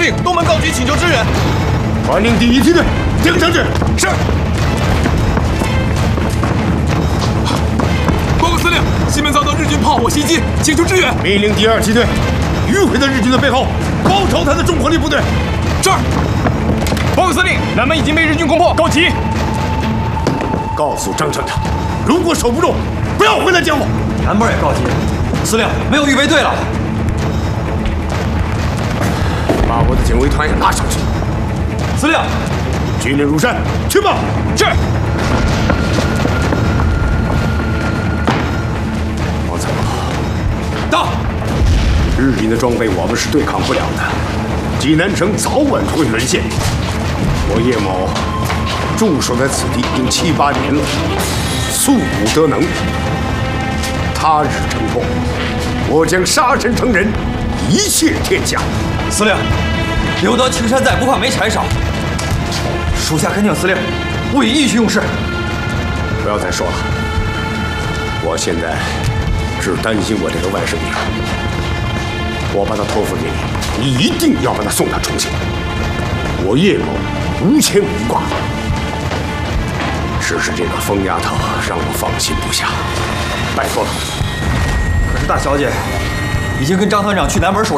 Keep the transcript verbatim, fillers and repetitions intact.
令，东门告急，请求支援。 传令第一梯队丁承志。 是。报告司令，西门遭到日军炮火袭击，请求支援。 命令第二梯队迂回在日军的背后，包抄他的重火力部队。 是。报告司令，南门已经被日军攻破，告急。 告诉张成他，如果守不住，不要回来见我。 南门也告急，司令没有预备队了。 把我的警卫团也拉上去。 司令， 军令如山，去吧。 是。 王参谋， 到。 日军的装备我们是对抗不了的，济南城早晚会沦陷。我叶某驻守在此地已经七八年了，素武得能。他日成功，我将杀身成仁，一泻天下。 司令，留得青山在，不怕没柴烧。属下恳请司令务以义去用事。 不要再说了，我现在只担心我这个外甥女。我把她托付给你，你一定要把她送到重庆。我叶某无牵无挂，只是这个疯丫头让我放心不下，拜托了。 可是大小姐已经跟张团长去南门守。